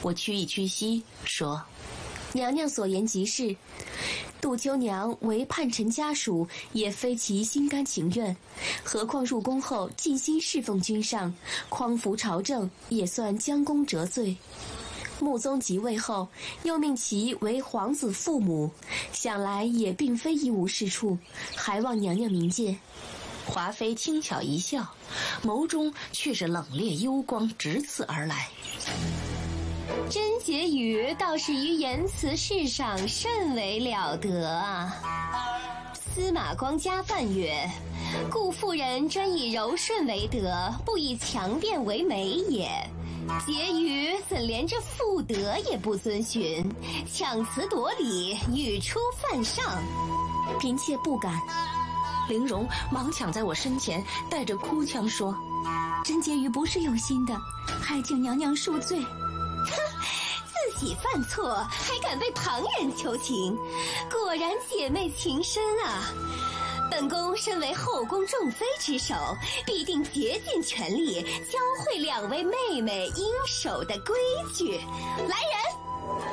我屈一屈膝，说：“娘娘所言极是。杜秋娘为叛臣家属，也非其心甘情愿，何况入宫后尽心侍奉君上，匡扶朝政，也算将功折罪。穆宗即位后，又命其为皇子父母，想来也并非一无是处，还望娘娘明鉴。”华妃轻巧一笑，眸中却是冷冽幽光直刺而来。 甄婕妤倒是于言辞事上甚为了得啊。司马光加范曰：“故妇人专以柔顺为德，不以强辩为美也。婕妤怎连这妇德也不遵循，强词夺理，语出犯上。” 嫔妾不敢。 玲珑忙抢在我身前，带着哭腔说：“ 甄婕妤不是有心的，还请娘娘恕罪。” 自己犯错还敢为旁人求情，果然姐妹情深啊！本宫身为后宫重妃之首，必定竭尽全力教会两位妹妹应守的规矩。来人！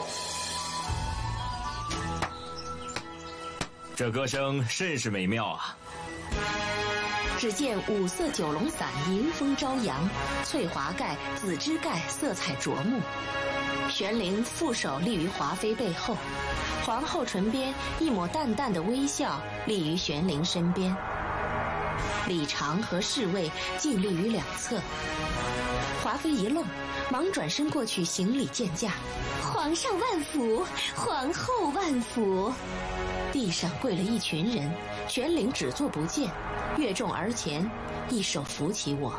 这歌声甚是美妙啊！ 只见五色九龙伞迎风朝阳，翠华盖、紫芝盖色彩夺目。玄灵负手立于华妃背后，皇后唇边一抹淡淡的微笑，立于玄灵身边。李常和侍卫尽立于两侧。华妃一愣，忙转身过去行礼见驾。 皇上万福，皇后万福。 地上跪了一群人，玄灵只坐不见，跃众而前，一手扶起我。